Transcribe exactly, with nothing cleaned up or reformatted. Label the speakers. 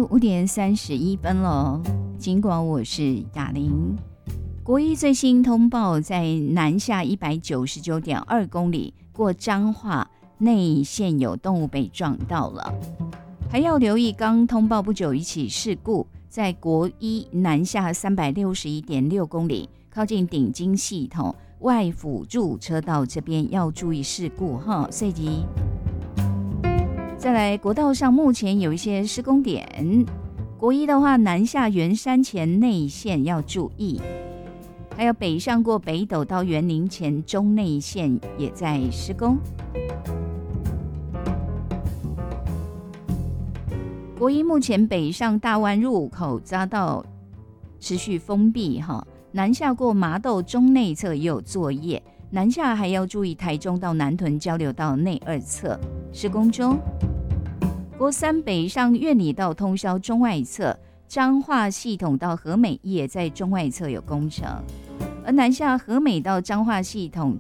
Speaker 1: 五点三十一分了，尽管我是雅玲。国一最新通报，在南下一百九十九点二公里过彰化内线有动物被撞到了，还要留意刚通报不久一起事故，在国一南下三百六十一点六公里，靠近顶金系统外辅助车道这边要注意事故哈，所以再来国道上目前有一些施工点，国一的话南下圆山前内线要注意，还有北上过北斗到园林前中内线也在施工。国一目前北上大湾入口匝道持续封闭哈，南下过麻豆中内侧也有作业，南下还要注意台中到南屯交流道内二侧施工中。国三北上苑里到通霄中外侧，彰化系统到和美也在中外侧有工程，而南下和美到彰化系统